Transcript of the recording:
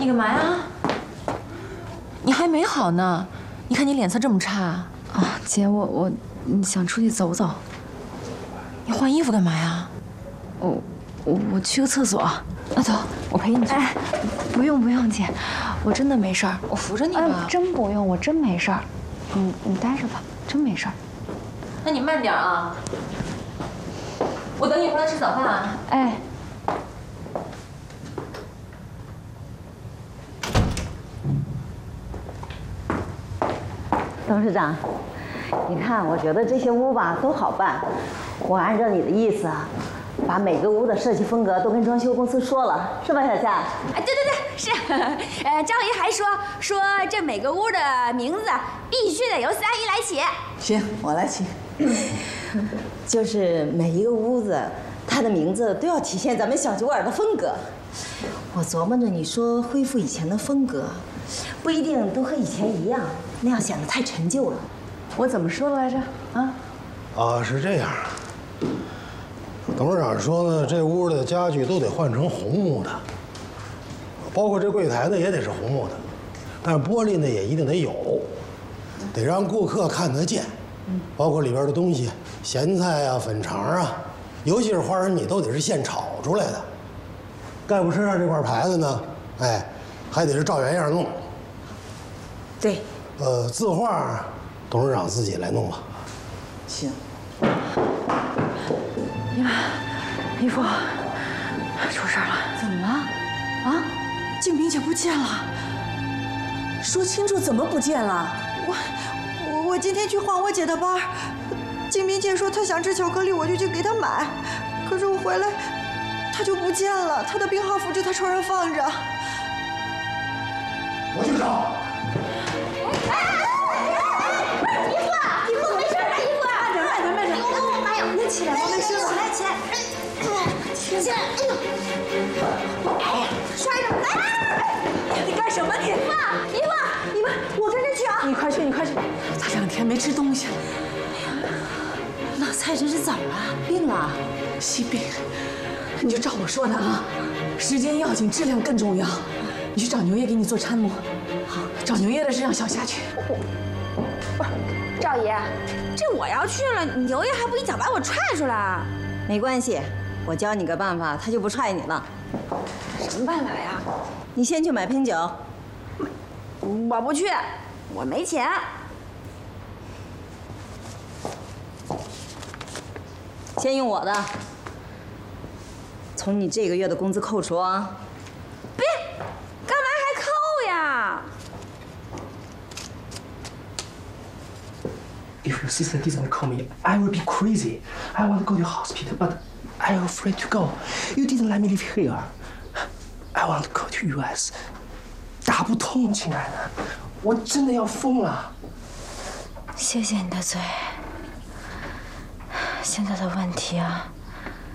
你干嘛呀？你还没好呢，你看你脸色这么差。 啊，姐，我想出去走走。 你换衣服干嘛呀？ 我去个厕所。啊，走，我陪你去。哎，不用，姐，我真的没事儿。 我扶着你吧。 真不用，我真没事儿。你待着吧，真没事儿。 那你慢点啊。我等你回来吃早饭啊。 哎。 董事长，你看，我觉得这些屋吧都好办。我按照你的意思啊，把每个屋的设计风格都跟装修公司说了，是吧，小夏？ 对，是。赵姨还说这每个屋的名字必须得由三姨来起。 行，我来起。就是每一个屋子，它的名字都要体现咱们小酒馆的风格。我琢磨着，你说恢复以前的风格，不一定都和以前一样，那样显得太陈旧了。我怎么说的来着？ 是这样。董事长说呢，这屋的家具都得换成红木的，包括这柜台呢也得是红木的，但是玻璃呢也一定得有，得让顾客看得见，包括里边的东西，咸菜啊、粉肠啊，尤其是花生米都得是现炒出来的。盖布身上这块牌子呢，还得是照原样弄。 对。 字画，董事长自己来弄吧。 行。 姨夫，出事了！ 怎么了？啊，静萍姐不见了。说清楚，怎么不见了？ 我今天去换我姐的班，静萍姐说她想吃巧克力，我就去给她买。可是我回来，她就不见了，她的病号服就在床上放着。 我去找。 姨夫，没事吧？姨夫，慢点。妈呀，你起来，我没事了。起来。起来！摔着！ 你干什么你？ 姨夫，我跟着去啊！ 你快去！他2天没吃东西。 那蔡真是怎么了？病了？ 西病。你就照我说的啊，时间要紧，质量更重要。你去找牛爷给你做参谋。好，找牛爷的是让小夏去。 不是，赵姨，这我要去了，牛爷还不一脚把我踹出来？ 没关系，我教你个办法，他就不踹你了。 什么办法呀？ 你先去买瓶酒。 我不去，我没钱。 先用我的，从你这个月的工资扣除啊。 别，干嘛还扣呀 ？If your sister doesn't call me, I will be crazy. I want to go to hospital, but I'm afraid to go. You didn't let me live here. I want to go to US. 打不通，亲爱的，我真的要疯了。 谢谢你的嘴。现在的问题啊，